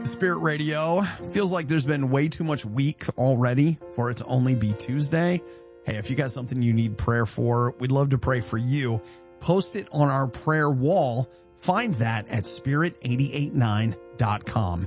Spirit Radio. Feels like there's been way too much week already for it to only be Tuesday. Hey, if you got something you need prayer for, we'd love to pray for you. Post it on our prayer wall. Find that at spirit889.com.